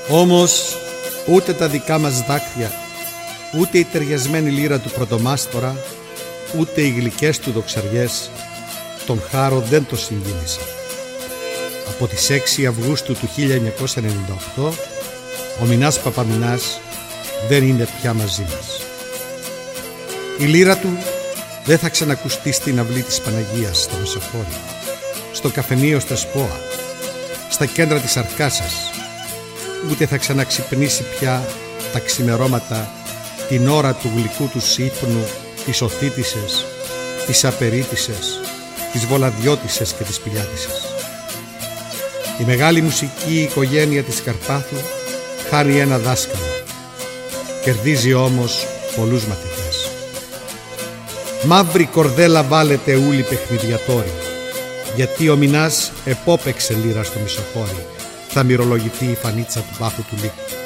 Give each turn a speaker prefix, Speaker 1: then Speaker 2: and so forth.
Speaker 1: Όμως ούτε τα δικά μας δάκρυα, ούτε η ταιριασμένη λύρα του πρωτομάστορα, ούτε οι γλυκές του δοξαριές τον Χάρο δεν το συγκίνησαν. Από τις 6 Αυγούστου του 1998 ο Μινάς Παπαμινάς δεν είναι πια μαζί μας. Η λύρα του δεν θα ξανακουστεί στην αυλή της Παναγίας στο Μεσοχώρι, στο καφενείο στα Σπόα, στα κέντρα της Αρκάσας, ούτε θα ξαναξυπνήσει πια τα ξημερώματα την ώρα του γλυκού του ύπνου της Οθήτισσες, της Απερίτισσες, της Βολαδιώτισσες και της Πηλιάτισσες. Η μεγάλη μουσική οικογένεια της Καρπάθου χάνει ένα δάσκαλο, κερδίζει όμως πολλούς μαθητές. Μαύρη κορδέλα βάλετε ούλοι παιχνιδιατόροι, γιατί ο Μινάς επόπαιξε λύρα στο Μεσοχώρι, θα μυρολογηθεί η φανίτσα του βάφου του λύκου.